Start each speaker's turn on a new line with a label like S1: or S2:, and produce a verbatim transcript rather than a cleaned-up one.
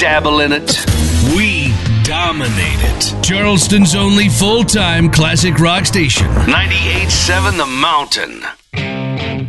S1: dabble in it.
S2: We dominate it. Charleston's only full-time classic rock station.
S1: ninety-eight point seven The Mountain.